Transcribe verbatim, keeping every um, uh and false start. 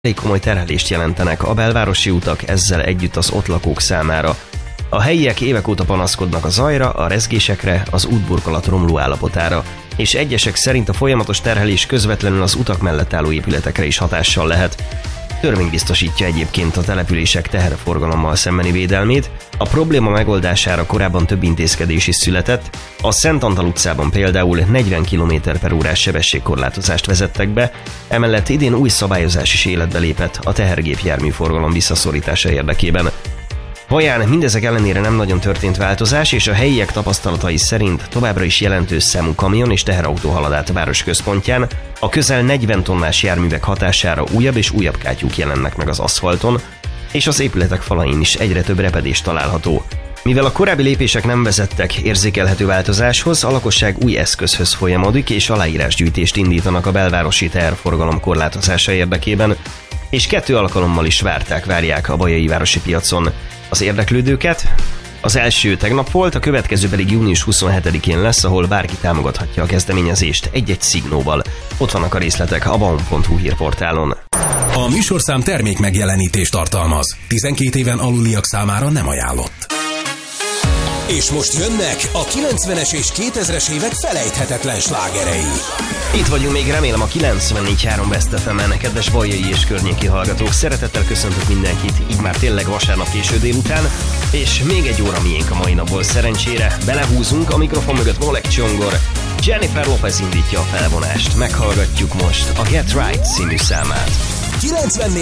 elég komoly terhelést jelentenek a belvárosi utak, ezzel együtt az ott lakók számára. A helyiek évek óta panaszkodnak a zajra, a rezgésekre, az útburkolat romló állapotára, és egyesek szerint a folyamatos terhelés közvetlenül az utak mellett álló épületekre is hatással lehet. Törvény biztosítja egyébként a települések teherforgalommal szembeni védelmét, a probléma megoldására korábban több intézkedés is született, a Szent Antal utcában például negyven kilométer per órás sebességkorlátozást vezettek be, emellett idén új szabályozás is életbe lépett a tehergépjárműforgalom visszaszorítása érdekében. Vaján mindezek ellenére nem nagyon történt változás, és a helyiek tapasztalatai szerint továbbra is jelentős számú kamion és teherautó halad át a város központján, a közel negyven tonnás járművek hatására újabb és újabb kátyúk jelennek meg az aszfalton, és az épületek falain is egyre több repedés található. Mivel a korábbi lépések nem vezettek érzékelhető változáshoz, a lakosság új eszközhöz folyamodik, és aláírásgyűjtést indítanak a belvárosi teherforgalom korlátozása érdekében, és kettő alkalommal is várták, várják a bajai városi piacon az érdeklődőket. Az első tegnap volt, a következő pedig június huszonhetedikén lesz, ahol bárki támogathatja a kezdeményezést egy-egy szignóval. Ott vannak a részletek a baum pont hu hírportálon. A műsorszám termék megjelenítést tartalmaz. tizenkét éven aluliak számára nem ajánlott. És most jönnek a kilencvenes és kétezres évek felejthetetlen slágerei. Itt vagyunk még, remélem a kilencvennégy három West ef emen, kedves bajai és környéki hallgatók. Szeretettel köszöntök mindenkit, így már tényleg vasárnap késő délután, és még egy óra miénk a mai napból szerencsére. Belehúzunk, a mikrofon mögött Molek Csongor, Jennifer Lopez indítja a felvonást. Meghallgatjuk most a Get Right című számát. kilencvennégy